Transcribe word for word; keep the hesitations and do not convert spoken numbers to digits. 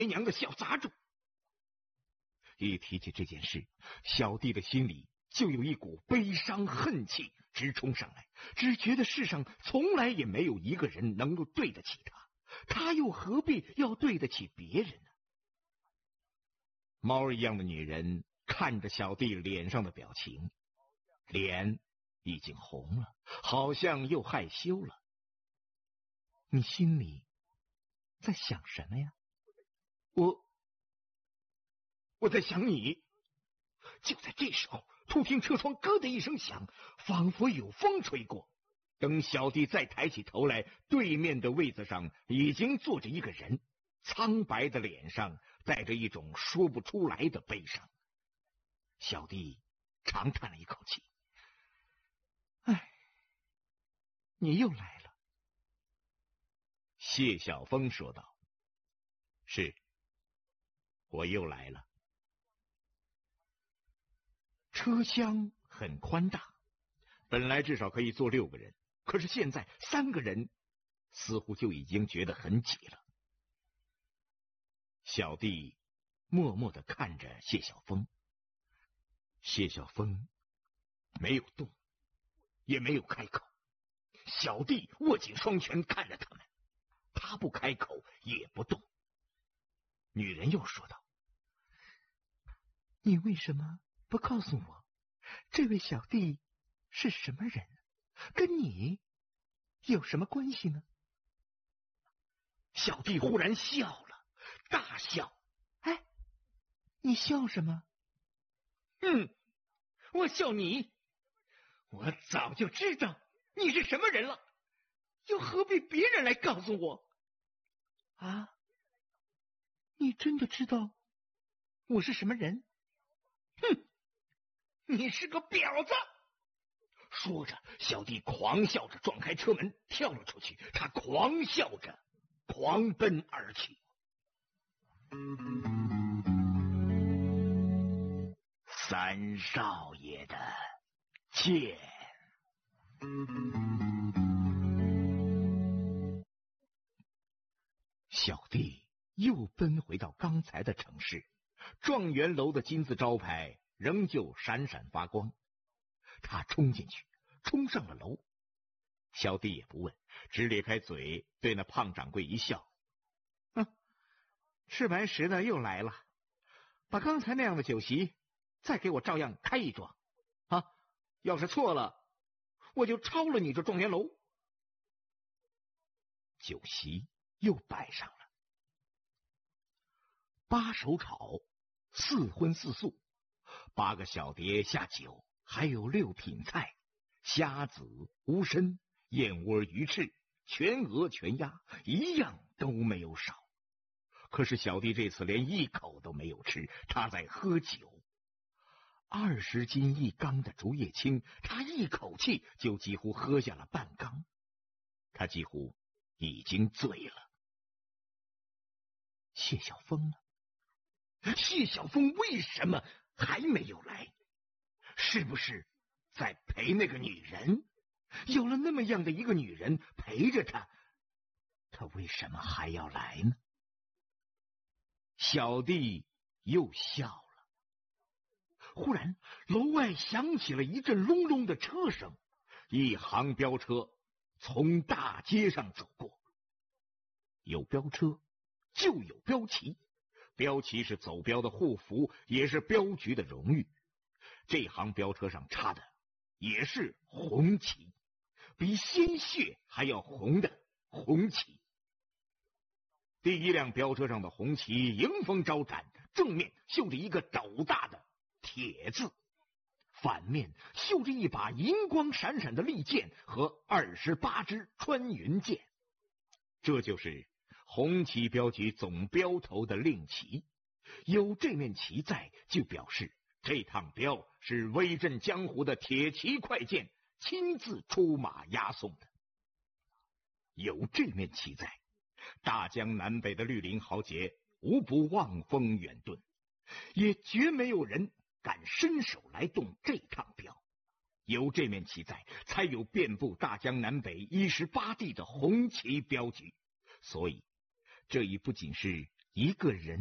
娘的小杂种。一提起这件事，小弟的心里就有一股悲伤恨气直冲上来，只觉得世上从来也没有一个人能够对得起他，他又何必要对得起别人呢？猫一样的女人看着小弟脸上的表情，脸已经红了，好像又害羞了。你心里在想什么呀？我我在想你。就在这时候，突听车窗咯的一声响，仿佛有风吹过。等小弟再抬起头来，对面的位子上已经坐着一个人，苍白的脸上带着一种说不出来的悲伤。小弟长叹了一口气：“哎，你又来了。”谢晓峰说道：“是，我又来了。”车厢很宽大，本来至少可以坐六个人，可是现在三个人似乎就已经觉得很挤了。小弟默默地看着谢晓峰，谢晓峰没有动，也没有开口。小弟握紧双拳看着他们，他不开口也不动。女人又说道：“你为什么不告诉我，这位小弟是什么人？跟你有什么关系呢？”小弟忽然笑了，大笑。哎，你笑什么？嗯，我笑你。我早就知道你是什么人了，又何必别人来告诉我？啊，你真的知道我是什么人？哼，你是个婊子！说着，小弟狂笑着撞开车门跳了出去，他狂笑着狂奔而去。三少爷的剑。小弟又奔回到刚才的城市，状元楼的金字招牌仍旧闪闪发光。他冲进去，冲上了楼。小弟也不问，只咧开嘴对那胖掌柜一笑：“哼，赤白石的又来了，把刚才那样的酒席再给我照样开一桩啊！要是错了，我就抄了你这状元楼。”酒席又摆上了，八手炒，四荤四素，八个小碟下酒，还有六品菜，虾子、乌参、燕窝、鱼翅、全鹅、全鸭，一样都没有少。可是小弟这次连一口都没有吃，他在喝酒。二十斤一缸的竹叶青，他一口气就几乎喝下了半缸，他几乎已经醉了。谢晓峰呢？谢晓峰为什么还没有来？是不是在陪那个女人？有了那么样的一个女人陪着他，他为什么还要来呢？小弟又笑了。忽然楼外响起了一阵隆隆的车声，一行飙车从大街上走过。有飙车就有标旗，标旗是走标的护符，也是镖局的荣誉。这行飙车上插的也是红旗，比鲜血还要红的红旗。第一辆飙车上的红旗迎风招展，正面绣着一个斗大的铁字，反面绣着一把银光闪闪的利剑和二十八支穿云箭。这就是红旗镖局总镖头的令旗。有这面旗在，就表示这趟镖是威震江湖的铁骑快剑亲自出马押送的。有这面旗在，大江南北的绿林豪杰无不望风远遁，也绝没有人敢伸手来动这趟镖。有这面旗在，才有遍布大江南北一十八地的红旗镖局。所以这已不仅是一个人